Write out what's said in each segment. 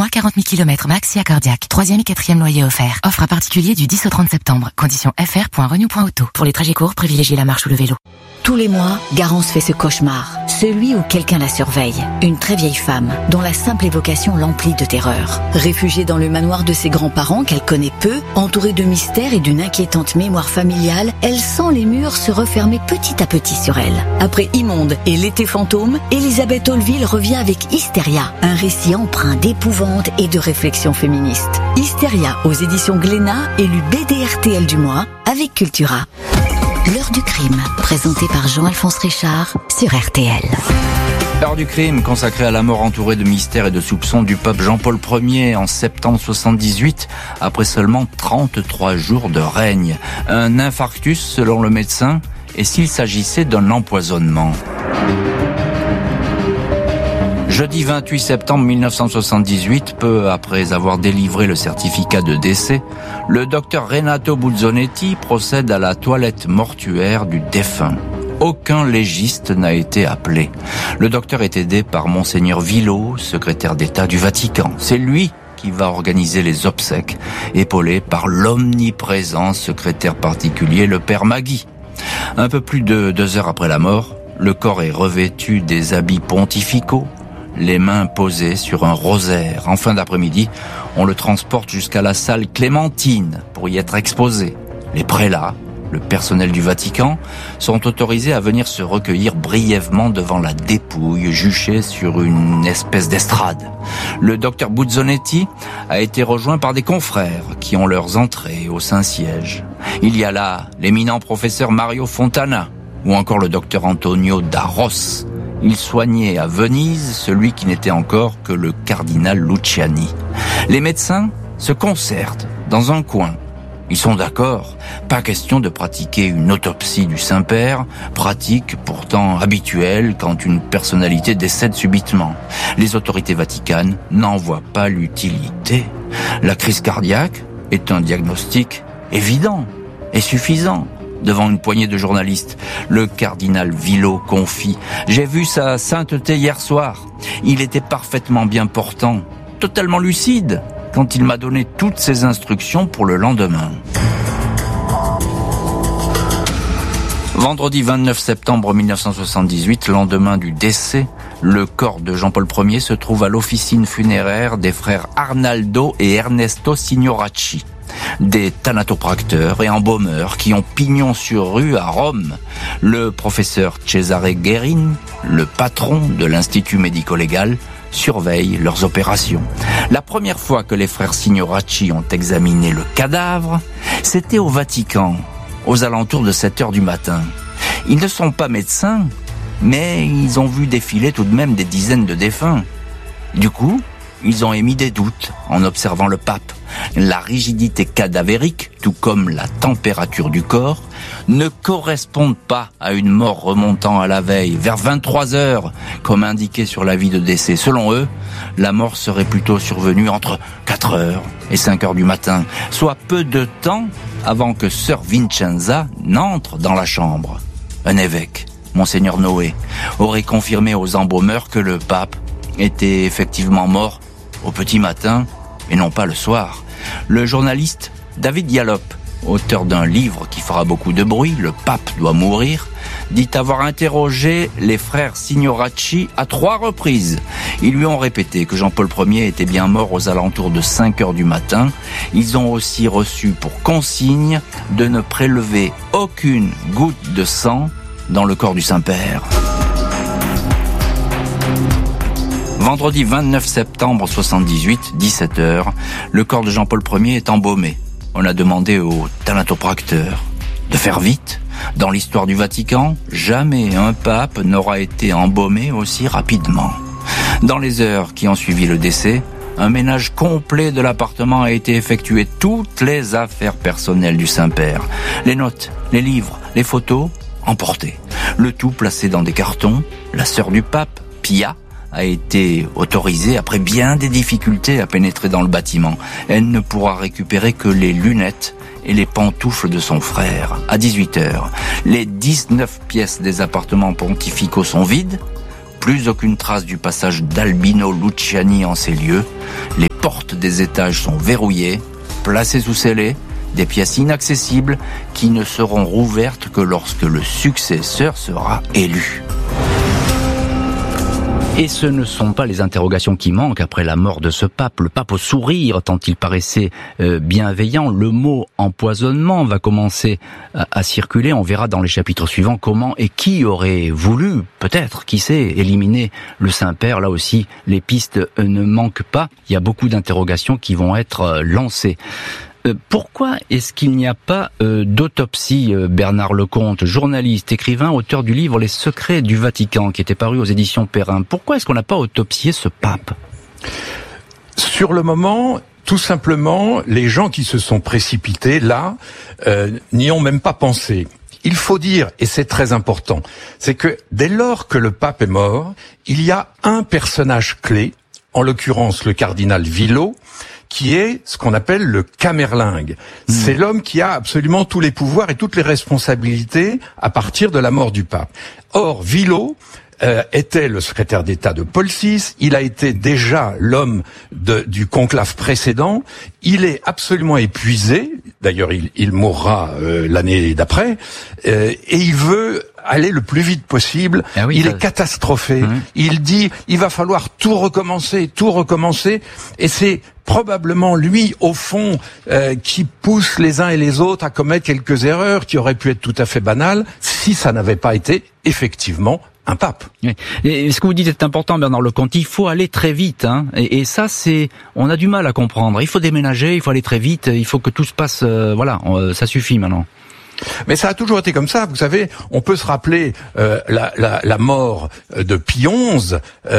mois, 40 000 km max SIA Cardiaque. 3e et 4e loyer offert. Offre à particulier du 10 au 30 septembre. Conditions fr.renew.auto. Pour les trajets courts, privilégiez la marche ou le vélo. Tous les mois, Garance fait ce cauchemar. Celui où quelqu'un la surveille. Une très vieille femme, dont la simple évocation l'emplit de terreur. Réfugiée dans le manoir de ses grands-parents qu'elle connaît peu, entourée de mystères et d'une inquiétante mémoire familiale, elle sent les murs se refermer petit à petit sur elle. Après Immonde et L'été fantôme, Elisabeth Olville revient avec Hystéria, un récit empreint d'épouvante et de réflexion féministe. Hystéria aux éditions Glénat, élu BDRTL du mois avec Cultura. L'heure du crime, présentée par Jean-Alphonse Richard sur RTL. L'heure du crime, consacrée à la mort entourée de mystères et de soupçons du pape Jean-Paul Ier en septembre 78, après seulement 33 jours de règne. Un infarctus selon le médecin, et s'il s'agissait d'un empoisonnement. Jeudi 28 septembre 1978, peu après avoir délivré le certificat de décès, le docteur Renato Buzzonetti procède à la toilette mortuaire du défunt. Aucun légiste n'a été appelé. Le docteur est aidé par Monseigneur Villot, secrétaire d'État du Vatican. C'est lui qui va organiser les obsèques, épaulé par l'omniprésent secrétaire particulier, le père Magui. Un peu plus de 2 heures après la mort, le corps est revêtu des habits pontificaux, les mains posées sur un rosaire. En fin d'après-midi, on le transporte jusqu'à la salle Clémentine pour y être exposé. Les prélats, le personnel du Vatican, sont autorisés à venir se recueillir brièvement devant la dépouille juchée sur une espèce d'estrade. Le docteur Buzzonetti a été rejoint par des confrères qui ont leurs entrées au Saint-Siège. Il y a là l'éminent professeur Mario Fontana ou encore le docteur Antonio da Ros. Il soignait à Venise celui qui n'était encore que le cardinal Luciani. Les médecins se concertent dans un coin. Ils sont d'accord, pas question de pratiquer une autopsie du Saint-Père, pratique pourtant habituelle quand une personnalité décède subitement. Les autorités vaticanes n'en voient pas l'utilité. La crise cardiaque est un diagnostic évident et suffisant. Devant une poignée de journalistes, le cardinal Villot confie « J'ai vu sa sainteté hier soir. Il était parfaitement bien portant, totalement lucide, quand il m'a donné toutes ses instructions pour le lendemain. » Vendredi 29 septembre 1978, lendemain du décès, le corps de Jean-Paul Ier se trouve à l'officine funéraire des frères Arnaldo et Ernesto Signoracci. Des thanatopracteurs et embaumeurs qui ont pignon sur rue à Rome. Le professeur Cesare Guerin, le patron de l'Institut médico-légal, surveille leurs opérations. La première fois que les frères Signoracci ont examiné le cadavre, c'était au Vatican, aux alentours de 7 heures du matin. Ils ne sont pas médecins, mais ils ont vu défiler tout de même des dizaines de défunts. Du coup, ils ont émis des doutes en observant le pape. La rigidité cadavérique, tout comme la température du corps, ne correspondent pas à une mort remontant à la veille, vers 23 heures, comme indiqué sur l'avis de décès. Selon eux, la mort serait plutôt survenue entre 4 heures et 5 heures du matin, soit peu de temps avant que sœur Vincenza n'entre dans la chambre. Un évêque, Monseigneur Noé, aurait confirmé aux embaumeurs que le pape était effectivement mort au petit matin et non pas le soir. Le journaliste David Dialop, auteur d'un livre qui fera beaucoup de bruit, Le pape doit mourir, dit avoir interrogé les frères Signoracci à 3 reprises. Ils lui ont répété que Jean-Paul Ier était bien mort aux alentours de 5 heures du matin. Ils ont aussi reçu pour consigne de ne prélever aucune goutte de sang dans le corps du Saint-Père. Vendredi 29 septembre 78, 17h, le corps de Jean-Paul Ier est embaumé. On a demandé au thanatopracteur de faire vite. Dans l'histoire du Vatican, jamais un pape n'aura été embaumé aussi rapidement. Dans les heures qui ont suivi le décès, un ménage complet de l'appartement a été effectué. Toutes les affaires personnelles du Saint-Père, les notes, les livres, les photos, emportées. Le tout placé dans des cartons. La sœur du pape, Pia, a été autorisée après bien des difficultés à pénétrer dans le bâtiment. Elle ne pourra récupérer que les lunettes et les pantoufles de son frère. À 18h, les 19 pièces des appartements pontificaux sont vides. Plus aucune trace du passage d'Albino Luciani en ces lieux. Les portes des étages sont verrouillées, placées sous scellé, des pièces inaccessibles qui ne seront rouvertes que lorsque le successeur sera élu. Et ce ne sont pas les interrogations qui manquent après la mort de ce pape. Le pape au sourire, tant il paraissait bienveillant. Le mot empoisonnement va commencer à circuler. On verra dans les chapitres suivants comment et qui aurait voulu, peut-être, qui sait, éliminer le Saint-Père. Là aussi, les pistes ne manquent pas. Il y a beaucoup d'interrogations qui vont être lancées. Pourquoi est-ce qu'il n'y a pas d'autopsie, Bernard Lecomte, journaliste, écrivain, auteur du livre Les secrets du Vatican, qui était paru aux éditions Perrin? Pourquoi est-ce qu'on n'a pas autopsié ce pape? Sur le moment, tout simplement, les gens qui se sont précipités là n'y ont même pas pensé. Il faut dire, et c'est très important, c'est que dès lors que le pape est mort, il y a un personnage clé, en l'occurrence le cardinal Villot, qui est ce qu'on appelle le camerlingue. C'est l'homme qui a absolument tous les pouvoirs et toutes les responsabilités à partir de la mort du pape. Or, Villot était le secrétaire d'État de Paul VI, il a été déjà l'homme du conclave précédent, il est absolument épuisé, d'ailleurs il mourra l'année d'après, et il veut aller le plus vite possible. Ah oui, il est catastrophé. Il dit, il va falloir tout recommencer, et c'est probablement lui, au fond, qui pousse les uns et les autres à commettre quelques erreurs qui auraient pu être tout à fait banales si ça n'avait pas été effectivement un pape. Oui. Et ce que vous dites est important, Bernard Lecomte. Il faut aller très vite, hein. Et ça, on a du mal à comprendre. Il faut déménager, il faut aller très vite, il faut que tout se passe. Ça suffit maintenant. Mais ça a toujours été comme ça. Vous savez, on peut se rappeler la mort de Pie XI.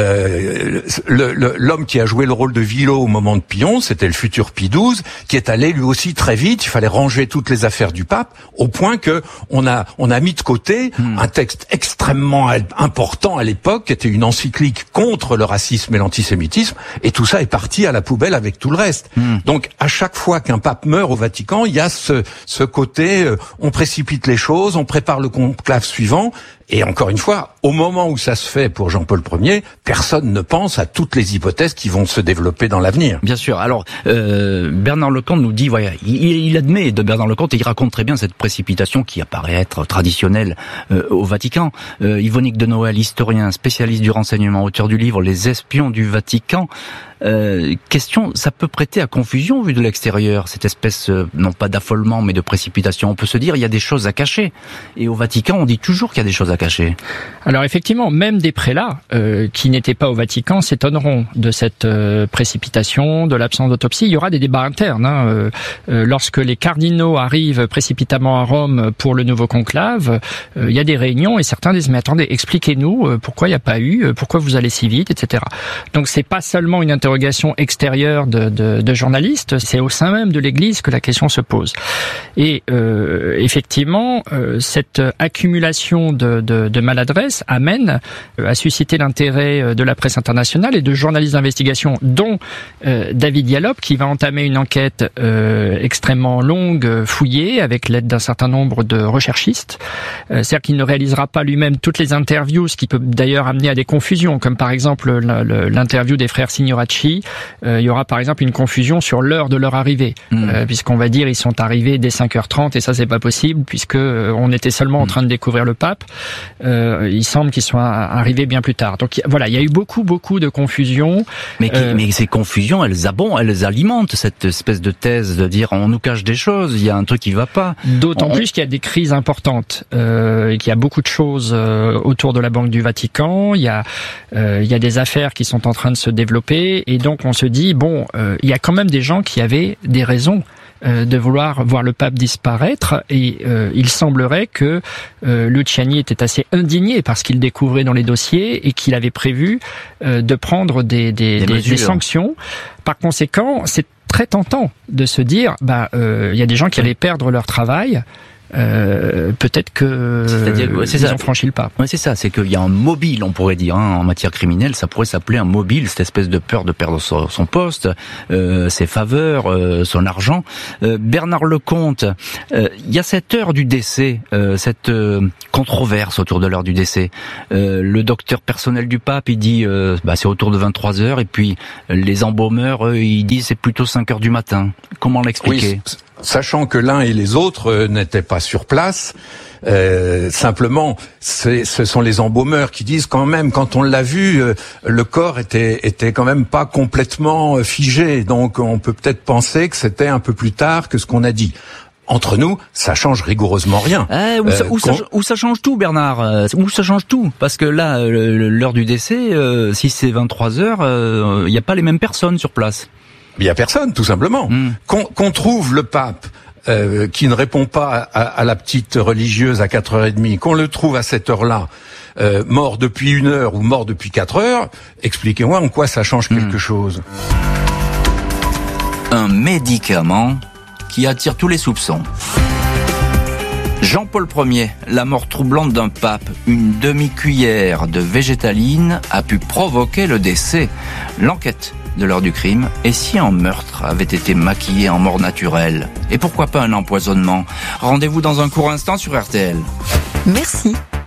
L'homme qui a joué le rôle de Villot au moment de Pie XI, c'était le futur Pie XII, qui est allé lui aussi très vite. Il fallait ranger toutes les affaires du pape, au point que on a mis de côté un texte extrêmement important à l'époque, qui était une encyclique contre le racisme et l'antisémitisme, et tout ça est parti à la poubelle avec tout le reste. Donc, à chaque fois qu'un pape meurt au Vatican, il y a ce côté, on précipite les choses, on prépare le conclave suivant, et encore une fois, au moment où ça se fait pour Jean-Paul Ier, personne ne pense à toutes les hypothèses qui vont se développer dans l'avenir. Bien sûr. Alors, Bernard Lecomte nous dit, voilà, il admet de Bernard Lecomte, et il raconte très bien cette précipitation qui apparaît être traditionnelle au Vatican. Yvonique de Noël, historien, spécialiste du renseignement, auteur du livre Les espions du Vatican. Question, ça peut prêter à confusion vu de l'extérieur, cette espèce, non pas d'affolement, mais de précipitation. On peut se dire, il y a des choses à cacher. Et au Vatican, on dit toujours qu'il y a des choses à cacher. Alors effectivement, même des prélats qui n'étaient pas au Vatican s'étonneront de cette précipitation, de l'absence d'autopsie. Il y aura des débats internes. Lorsque les cardinaux arrivent précipitamment à Rome pour le nouveau conclave, il y a des réunions et certains disent, mais attendez, expliquez-nous pourquoi il n'y a pas eu, pourquoi vous allez si vite, etc. Donc c'est pas seulement une interrogation extérieure de journalistes, c'est au sein même de l'Église que la question se pose. Et effectivement, cette accumulation de maladresse amène à susciter l'intérêt de la presse internationale et de journalistes d'investigation, dont David Dialop, qui va entamer une enquête extrêmement longue, fouillée, avec l'aide d'un certain nombre de recherchistes. C'est-à-dire qu'il ne réalisera pas lui-même toutes les interviews, ce qui peut d'ailleurs amener à des confusions, comme par exemple l'interview des frères Signoracci. Il y aura par exemple une confusion sur l'heure de leur arrivée, puisqu'on va dire ils sont arrivés dès 5h30, et ça c'est pas possible, puisque on était seulement en train de découvrir le pape. Il semble qu'ils soient arrivés bien plus tard. Donc voilà, il y a eu beaucoup de confusions. Mais ces confusions, elles alimentent cette espèce de thèse de dire on nous cache des choses, il y a un truc qui va pas. D'autant plus qu'il y a des crises importantes, et qu'il y a beaucoup de choses autour de la Banque du Vatican. Il y a des affaires qui sont en train de se développer, et donc on se dit bon, il y a quand même des gens qui avaient des raisons de vouloir voir le pape disparaître, et il semblerait que Luciani était assez indigné par ce qu'il découvrait dans les dossiers et qu'il avait prévu de prendre des sanctions. Par conséquent, c'est très tentant de se dire il y a des gens qui allaient perdre leur travail. peut-être que ils ont franchi le pas. Ouais, c'est ça, c'est qu'il y a un mobile, on pourrait dire, en matière criminelle, ça pourrait s'appeler un mobile, cette espèce de peur de perdre son poste, ses faveurs, son argent. Bernard Lecomte, il y a cette heure du décès, cette controverse autour de l'heure du décès. Le docteur personnel du pape, il dit c'est autour de 23 heures, et puis les embaumeurs, eux, ils disent c'est plutôt 5 heures du matin. Comment l'expliquer ? Oui, sachant que l'un et les autres n'étaient pas sur place, simplement, ce sont les embaumeurs qui disent quand même, quand on l'a vu, le corps était quand même pas complètement figé, donc on peut peut-être penser que c'était un peu plus tard que ce qu'on a dit. Entre nous, ça change rigoureusement rien. Où ça change tout, Bernard. Où ça change tout. Parce que là, l'heure du décès, si c'est 23 heures, il n'y a pas les mêmes personnes sur place. Il n'y a personne, tout simplement. Qu'on trouve le pape qui ne répond pas à la petite religieuse à 4h30, qu'on le trouve à cette heure-là, mort depuis 1 heure ou mort depuis 4 heures, expliquez-moi en quoi ça change quelque chose. Un médicament qui attire tous les soupçons. Jean-Paul Ier, la mort troublante d'un pape, une demi-cuillère de végétaline a pu provoquer le décès. L'enquête de l'heure du crime, et si un meurtre avait été maquillé en mort naturelle ? Et pourquoi pas un empoisonnement ? Rendez-vous dans un court instant sur RTL. Merci.